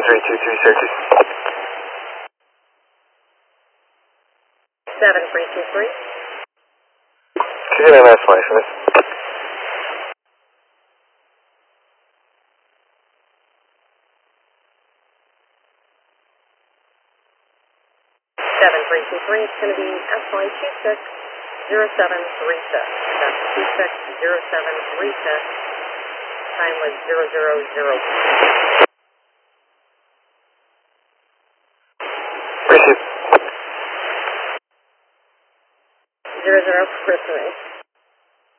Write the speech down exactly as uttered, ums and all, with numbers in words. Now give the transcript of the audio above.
three two three searches. seven three two three. Could you get M S flight for this? seven three two three, it's going to be S line two six zero seven three six. That's two six zero seven three six. Time was zero zero zero. Appreciate it. Zero zero for three.